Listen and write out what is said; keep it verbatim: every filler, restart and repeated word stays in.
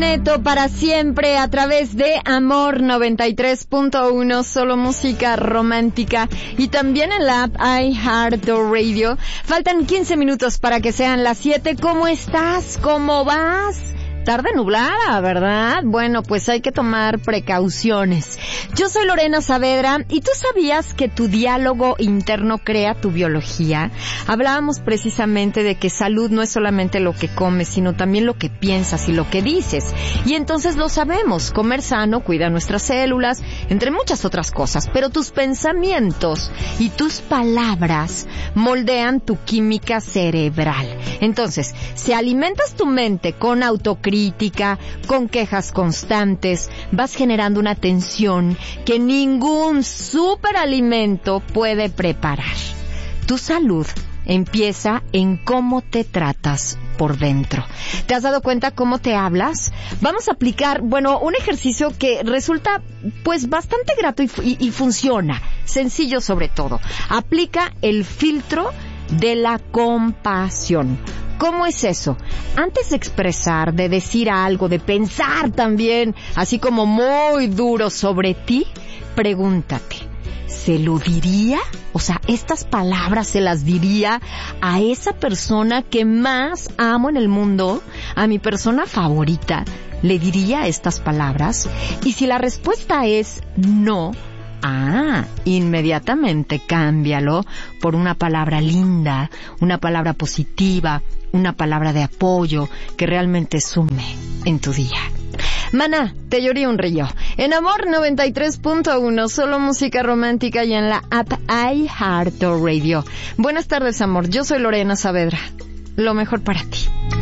Magneto para siempre a través de Amor noventa y tres punto uno, solo música romántica, y también en la app iHeartRadio. Faltan quince minutos para que sean las siete. ¿Cómo estás? ¿Cómo vas? Tarde nublada, ¿verdad? Bueno, pues hay que tomar precauciones. Yo soy Lorena Saavedra, y ¿tú sabías que tu diálogo interno crea tu biología? Hablábamos precisamente de que salud no es solamente lo que comes, sino también lo que piensas y lo que dices. Y entonces lo sabemos, comer sano cuida nuestras células, entre muchas otras cosas. Pero tus pensamientos y tus palabras moldean tu química cerebral. Entonces, si alimentas tu mente con autocrítica, crítica, con quejas constantes, vas generando una tensión que ningún superalimento puede preparar. Tu salud empieza en cómo te tratas por dentro. ¿Te has dado cuenta cómo te hablas? Vamos a aplicar, bueno, un ejercicio que resulta pues bastante grato y, y, y funciona. Sencillo sobre todo. Aplica el filtro de la compasión. ¿Cómo es eso? Antes de expresar, de decir algo, de pensar también, así como muy duro sobre ti, pregúntate, ¿se lo diría? O sea, estas palabras se las diría a esa persona que más amo en el mundo, a mi persona favorita. ¿Le diría estas palabras? Y si la respuesta es no, ah, inmediatamente cámbialo por una palabra linda, una palabra positiva, una palabra de apoyo que realmente sume en tu día. Maná, te lloré un río. En Amor noventa y tres punto uno, solo música romántica, y en la app iHeartRadio. Buenas tardes, amor. Yo soy Lorena Saavedra. Lo mejor para ti.